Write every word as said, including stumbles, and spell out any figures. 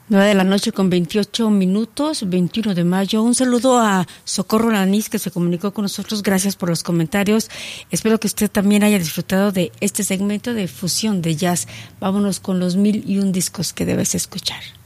Nueve de la noche con veintiocho minutos, veintiuno de mayo. Un saludo a Socorro Lanís, que se comunicó con nosotros. Gracias por los comentarios. Espero que usted también haya disfrutado de este segmento de fusión de jazz. Vámonos con los mil y un discos que debes escuchar.